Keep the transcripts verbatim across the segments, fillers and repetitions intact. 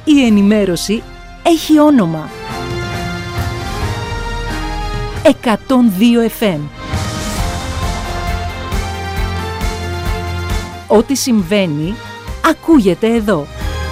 Η ενημέρωση έχει όνομα. εκατόν δύο εφ εμ. Ό,τι συμβαίνει, ακούγεται εδώ.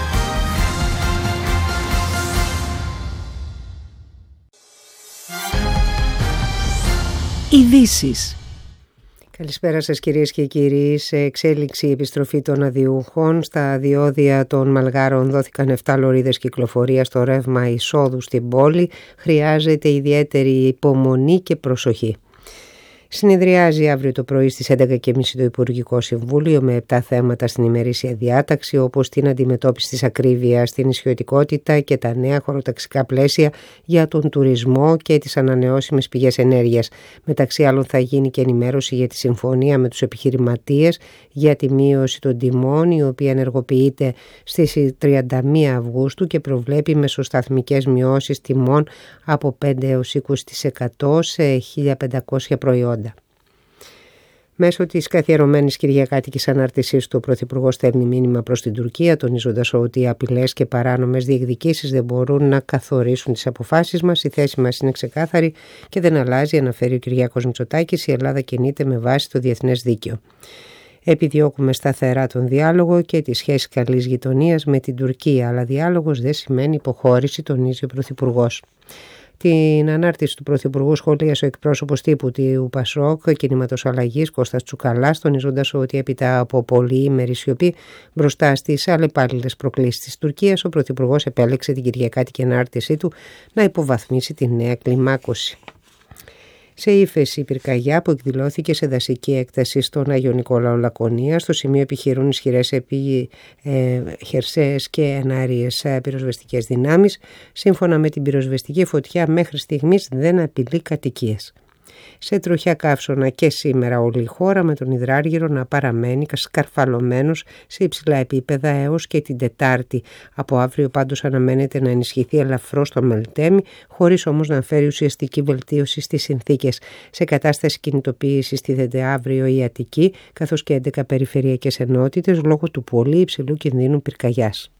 Ειδήσεις. Καλησπέρα σας κυρίες και κύριοι. Σε εξέλιξη η επιστροφή των αδειούχων. Στα διόδια των Μαλγάρων δόθηκαν επτά λωρίδες κυκλοφορίας στο ρεύμα εισόδου στην πόλη. Χρειάζεται ιδιαίτερη υπομονή και προσοχή. Συνεδριάζει αύριο το πρωί στις έντεκα και τριάντα το Υπουργικό Συμβούλιο με επτά θέματα στην ημερήσια διάταξη, όπως την αντιμετώπιση της ακρίβειας, την ισιωτικότητα και τα νέα χωροταξικά πλαίσια για τον τουρισμό και τις ανανεώσιμες πηγές ενέργειας. Μεταξύ άλλων θα γίνει και ενημέρωση για τη συμφωνία με τους επιχειρηματίες για τη μείωση των τιμών, η οποία ενεργοποιείται στις τριάντα μία Αυγούστου και προβλέπει μεσοσταθμικές μειώσεις τιμών από πέντε έως είκοσι τοις εκατό σε χίλια πεντακόσια προϊόντα. Μέσω της καθιερωμένης κυριακάτικης ανάρτησής του, ο Πρωθυπουργός στέλνει μήνυμα προς την Τουρκία, τονίζοντας ότι οι απειλές και παράνομες διεκδικήσεις δεν μπορούν να καθορίσουν τις αποφάσεις μας. Η θέση μας είναι ξεκάθαρη και δεν αλλάζει, αναφέρει ο Κυριάκος Μητσοτάκης. Η Ελλάδα κινείται με βάση το διεθνές δίκαιο. Επιδιώκουμε σταθερά τον διάλογο και τη σχέση καλής γειτονίας με την Τουρκία, αλλά διάλογος δεν σημαίνει υποχώρηση, τονίζει ο Πρωθυπουργός. Την ανάρτηση του Πρωθυπουργού σχολίασε ο εκπρόσωπος τύπου του Πασόκ Κινήματος Αλλαγής Κώστας Τσουκαλάς, τονίζοντας ότι έπειτα από πολυήμερη σιωπή μπροστά στις αλλεπάλληλες προκλήσεις της Τουρκίας, ο Πρωθυπουργός επέλεξε την κυριακάτικη ανάρτησή του να υποβαθμίσει τη νέα κλιμάκωση. Σε ύφεση πυρκαγιά που εκδηλώθηκε σε δασική έκταση στον Άγιο Νικόλαο Λακωνία, στο σημείο επιχειρούν ισχυρές επί ε, χερσαίες και ενάριες πυροσβεστικές δυνάμεις. Σύμφωνα με την πυροσβεστική, φωτιά μέχρι στιγμής δεν απειλεί κατοικίες. Σε τροχιά καύσωνα και σήμερα όλη η χώρα, με τον υδράργυρο να παραμένει σκαρφαλωμένος σε υψηλά επίπεδα έως και την Τετάρτη. Από αύριο πάντως αναμένεται να ενισχυθεί ελαφρώς το Μελτέμι, χωρίς όμως να φέρει ουσιαστική βελτίωση στις συνθήκες. Σε κατάσταση κινητοποίησης τίθεται αύριο η Αττική, καθώς και έντεκα περιφερειακές ενότητες λόγω του πολύ υψηλού κινδύνου πυρκαγιάς.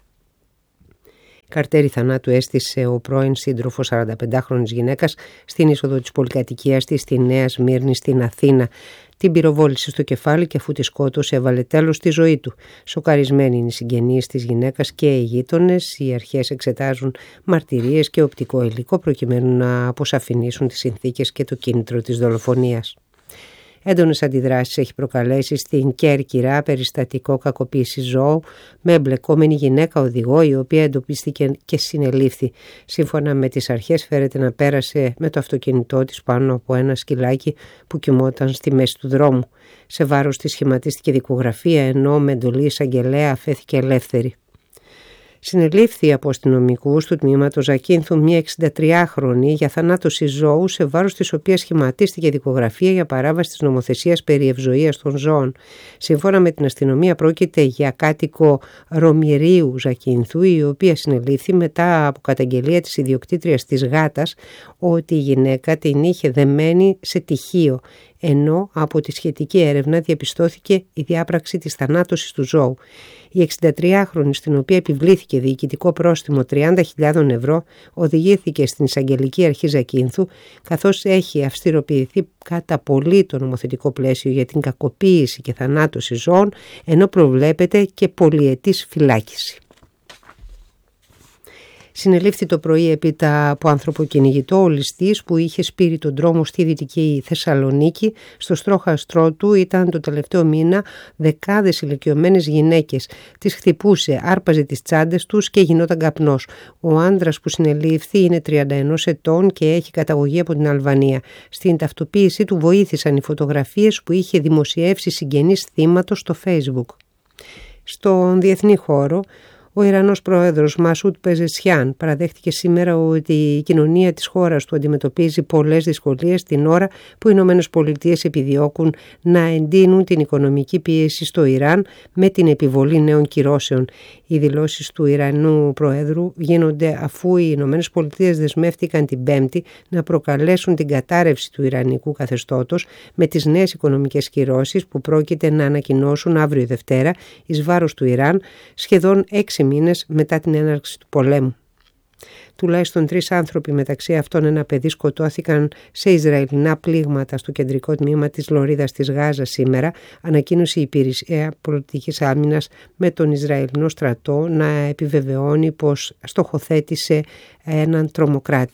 Καρτέρι θανάτου έστησε ο πρώην σύντροφος σαρανταπεντάχρονης γυναίκας στην είσοδο της πολυκατοικίας της στη Νέα Σμύρνη στην Αθήνα. Την πυροβόλησε στο κεφάλι και αφού τη σκότωσε έβαλε τέλος στη ζωή του. Σοκαρισμένοι είναι οι συγγενείς της γυναίκας και οι γείτονες. Οι αρχές εξετάζουν μαρτυρίες και οπτικό υλικό προκειμένου να αποσαφηνίσουν τις συνθήκες και το κίνητρο της δολοφονίας. Έντονες αντιδράσεις έχει προκαλέσει στην Κέρκυρα περιστατικό κακοποίησης ζώου με εμπλεκόμενη γυναίκα οδηγό, η οποία εντοπίστηκε και συνελήφθη. Σύμφωνα με τις αρχές, φέρεται να πέρασε με το αυτοκίνητό της πάνω από ένα σκυλάκι που κοιμόταν στη μέση του δρόμου. Σε βάρος της σχηματίστηκε δικογραφία, ενώ με εντολή εισαγγελέα αφέθηκε ελεύθερη. Συνελήφθη από αστυνομικούς του τμήματος Ζακίνθου μια εξηντατριάχρονη για θανάτωση ζώου, σε βάρος της οποίας σχηματίστηκε δικογραφία για παράβαση της νομοθεσίας περί ευζοίας των ζώων. Σύμφωνα με την αστυνομία, πρόκειται για κάτοικο Ρωμηρίου Ζακίνθου, η οποία συνελήφθη μετά από καταγγελία της ιδιοκτήτριας της γάτας ότι η γυναίκα την είχε δεμένη σε τυχείο, ενώ από τη σχετική έρευνα διαπιστώθηκε η διάπραξη της θανάτωσης του ζώου. Η εξηντατριάχρονη, στην οποία επιβλήθηκε διοικητικό πρόστιμο τριάντα χιλιάδες ευρώ, οδηγήθηκε στην Εισαγγελική Αρχή Ζακίνθου, καθώς έχει αυστηροποιηθεί κατά πολύ το νομοθετικό πλαίσιο για την κακοποίηση και θανάτωση ζώων, ενώ προβλέπεται και πολυετής φυλάκιση. Συνελήφθη το πρωί έπειτα από ανθρωποκυνηγητό ο ληστής που είχε σπείρει τον δρόμο στη Δυτική Θεσσαλονίκη. Στο στρόχαστρό του ήταν το τελευταίο μήνα δεκάδες ηλικιωμένες γυναίκες. Τις χτυπούσε, άρπαζε τις τσάντες τους και γινόταν καπνός. Ο άντρας που συνελήφθη είναι τριάντα ένα ετών και έχει καταγωγή από την Αλβανία. Στην ταυτοποίησή του βοήθησαν οι φωτογραφίες που είχε δημοσιεύσει συγγενής θύματος στο Facebook. Στον διεθνή χώρο, ο Ιρανός πρόεδρος Μασούντ Πεζεσιάν παραδέχτηκε σήμερα ότι η κοινωνία της χώρας του αντιμετωπίζει πολλές δυσκολίες την ώρα που οι Ηνωμένες Πολιτείες επιδιώκουν να εντείνουν την οικονομική πίεση στο Ιράν με την επιβολή νέων κυρώσεων. Οι δηλώσεις του Ιρανού πρόεδρου γίνονται αφού οι Ηνωμένες Πολιτείες δεσμεύτηκαν την Πέμπτη να προκαλέσουν την κατάρρευση του Ιρανικού καθεστώτος με τις νέες οικονομικές κυρώσεις που πρόκειται να ανακοινώσουν αύριο Δευτέρα εις βάρος του Ιράν, σχεδόν έξι έξι μήνες μετά την έναρξη του πολέμου. Τουλάχιστον τρεις άνθρωποι, μεταξύ αυτών ένα παιδί, σκοτώθηκαν σε Ισραηλινά πλήγματα στο κεντρικό τμήμα της Λωρίδας της Γάζας σήμερα, ανακοίνωσε η Υπηρεσία Πολιτικής Άμυνας με τον Ισραηλινό στρατό να επιβεβαιώνει πως στοχοθέτησε έναν τρομοκράτη.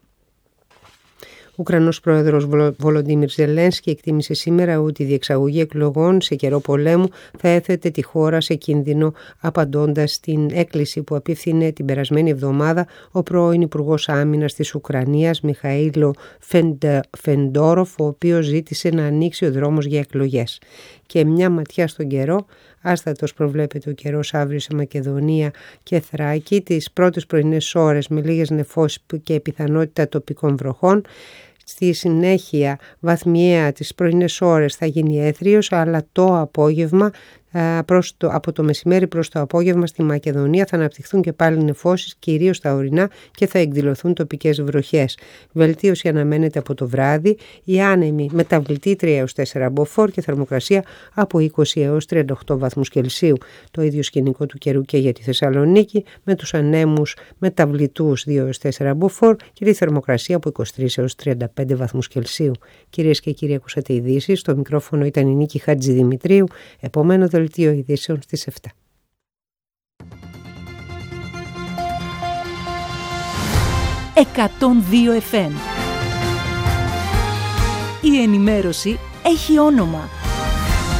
Ο Ουκρανός πρόεδρος Βολοντίμιρ Ζελένσκι εκτίμησε σήμερα ότι η διεξαγωγή εκλογών σε καιρό πολέμου θα έθετε τη χώρα σε κίνδυνο, απαντώντας στην έκκληση που απίφθινε την περασμένη εβδομάδα ο πρώην Υπουργός Άμυνας της Ουκρανίας Μιχαήλο Φεντόροφ, ο οποίος ζήτησε να ανοίξει ο δρόμος για εκλογές. Και μια ματιά στον καιρό. Άστατος προβλέπεται ο καιρός αύριο σε Μακεδονία και Θράκη, τις πρώτες πρωινές ώρες με λίγες νεφώσεις και πιθανότητα τοπικών βροχών. Στη συνέχεια βαθμιαία τις πρωινές ώρες θα γίνει έθριος, αλλά το απόγευμα, προς το, από το μεσημέρι προς το απόγευμα στη Μακεδονία θα αναπτυχθούν και πάλι νεφώσεις, κυρίως στα ορεινά, και θα εκδηλωθούν τοπικές βροχές. Βελτίωση αναμένεται από το βράδυ, η άνεμη μεταβλητή τρία έως τέσσερα μποφόρ και θερμοκρασία από είκοσι έως τριάντα οκτώ βαθμούς Κελσίου. Το ίδιο σκηνικό του καιρού και για τη Θεσσαλονίκη, με τους ανέμους μεταβλητούς δύο έως τέσσερα μποφόρ και τη θερμοκρασία από είκοσι τρεις έως τριάντα πέντε βαθμούς Κελσίου. Κυρίες και κύριοι, ακούσατε ειδήσεις. Στο μικρόφωνο ήταν η Νίκη Χατζηδημητρίου. Επόμενο δελτίο ειδήσεων στις επτά. εκατόν δύο εφ εμ. Η ενημέρωση έχει όνομα.